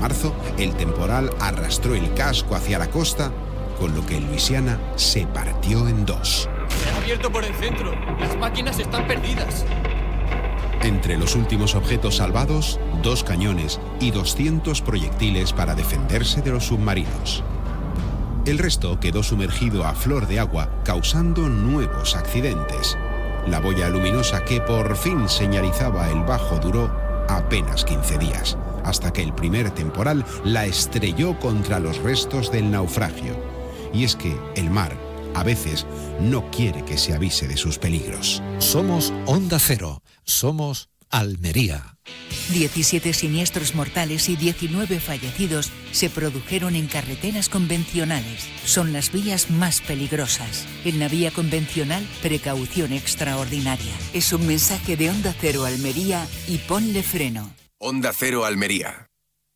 marzo, el temporal arrastró el casco hacia la costa, con lo que el Louisiana se partió en dos. Se ha abierto por el centro. Las máquinas están perdidas. Entre los últimos objetos salvados, 2 cañones y 200 proyectiles para defenderse de los submarinos. El resto quedó sumergido a flor de agua, causando nuevos accidentes. La boya luminosa que por fin señalizaba el bajo duró apenas 15 días, hasta que el primer temporal la estrelló contra los restos del naufragio. Y es que el mar, a veces, no quiere que se avise de sus peligros. Somos Onda Cero. Somos Almería. 17 siniestros mortales y 19 fallecidos se produjeron en carreteras convencionales. Son las vías más peligrosas. En la vía convencional, precaución extraordinaria. Es un mensaje de Onda Cero Almería y ponle freno. Onda Cero Almería.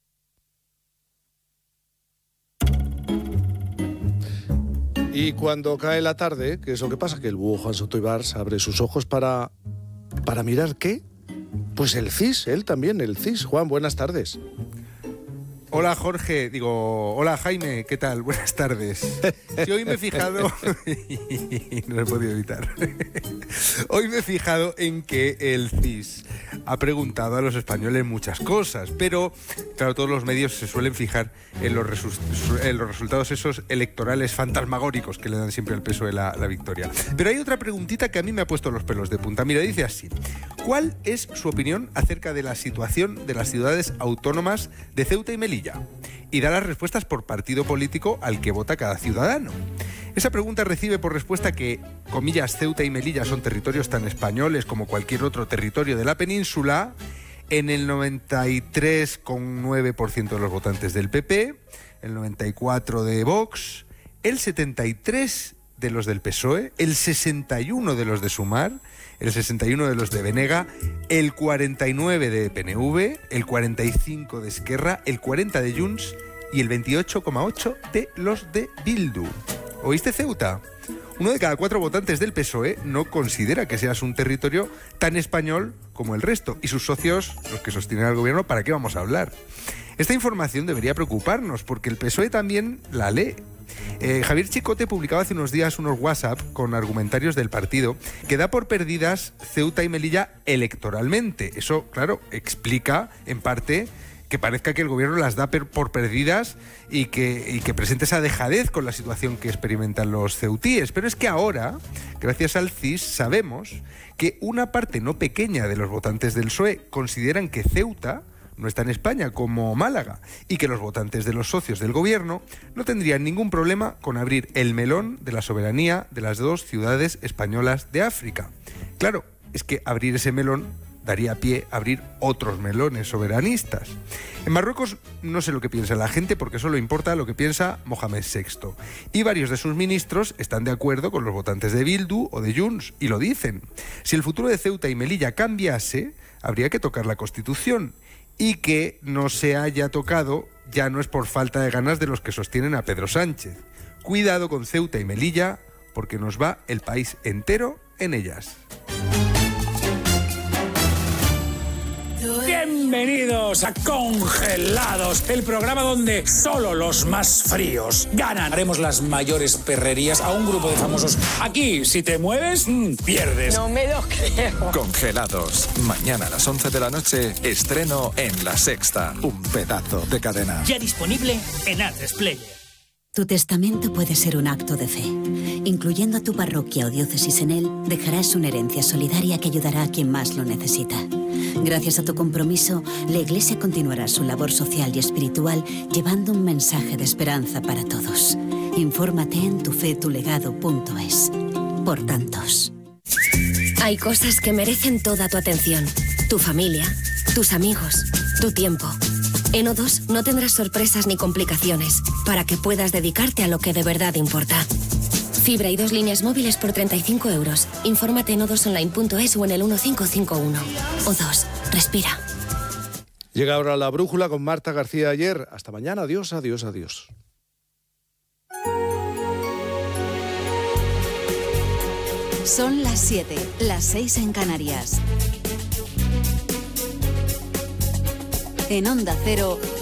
Y cuando cae la tarde, ¿qué es lo que pasa? Que el búho Juan Soto Ibars abre sus ojos para mirar ¿qué? Pues el CIS, él también, el CIS. Juan, buenas tardes. Hola Jorge, hola Jaime, ¿qué tal? Buenas tardes. Sí, hoy me he fijado, no lo he podido evitar, hoy me he fijado en que el CIS ha preguntado a los españoles muchas cosas, pero claro, todos los medios se suelen fijar en los resultados esos electorales fantasmagóricos que le dan siempre el peso de la victoria. Pero hay otra preguntita que a mí me ha puesto los pelos de punta. Mira, dice así: ¿cuál es su opinión acerca de la situación de las ciudades autónomas de Ceuta y Melilla? Y da las respuestas por partido político al que vota cada ciudadano. Esa pregunta recibe por respuesta que, comillas, Ceuta y Melilla son territorios tan españoles como cualquier otro territorio de la península, en el 93,9% de los votantes del PP, el 94% de Vox, el 73% de los del PSOE, el 61% de los de Sumar, el 61% de los de Venega, el 49% de PNV, el 45% de Esquerra, el 40% de Junts y el 28,8% de los de Bildu. ¿Oíste, Ceuta? 1 de cada 4 votantes del PSOE no considera que seas un territorio tan español como el resto. Y sus socios, los que sostienen al gobierno, ¿para qué vamos a hablar? Esta información debería preocuparnos, porque el PSOE también la lee. Javier Chicote publicaba hace unos días unos WhatsApp con argumentarios del partido que da por perdidas Ceuta y Melilla electoralmente. Eso, claro, explica en parte que parezca que el gobierno las da por perdidas y que presente esa dejadez con la situación que experimentan los ceutíes. Pero es que ahora, gracias al CIS, sabemos que una parte no pequeña de los votantes del PSOE consideran que Ceuta no está en España como Málaga y que los votantes de los socios del gobierno no tendrían ningún problema con abrir el melón de la soberanía de las 2 ciudades españolas de África. Claro, es que abrir ese melón daría pie a abrir otros melones soberanistas. En Marruecos no sé lo que piensa la gente, porque solo importa lo que piensa Mohamed VI. Y varios de sus ministros están de acuerdo con los votantes de Bildu o de Junts, y lo dicen. Si el futuro de Ceuta y Melilla cambiase, habría que tocar la Constitución. Y que no se haya tocado ya no es por falta de ganas de los que sostienen a Pedro Sánchez. Cuidado con Ceuta y Melilla, porque nos va el país entero en ellas. Bienvenidos a Congelados, el programa donde solo los más fríos ganan. Haremos las mayores perrerías a un grupo de famosos. Aquí, si te mueves, pierdes. No me lo creo. Congelados. Mañana a las 11 de la noche, estreno en La Sexta. Un pedazo de cadena. Ya disponible en Atresplayer. Tu testamento puede ser un acto de fe. Incluyendo a tu parroquia o diócesis en él, dejarás una herencia solidaria que ayudará a quien más lo necesita. Gracias a tu compromiso, la Iglesia continuará su labor social y espiritual llevando un mensaje de esperanza para todos. Infórmate en tufetulegado.es. Por tantos. Hay cosas que merecen toda tu atención. Tu familia, tus amigos, tu tiempo. En O2 no tendrás sorpresas ni complicaciones para que puedas dedicarte a lo que de verdad importa. Fibra y 2 líneas móviles por 35 euros. Infórmate en o2online.es o en el 1551. O2. Respira. Llega ahora la brújula con Marta García Ayer. Hasta mañana. Adiós, adiós, adiós. Son las 7, las 6 en Canarias. En Onda Cero,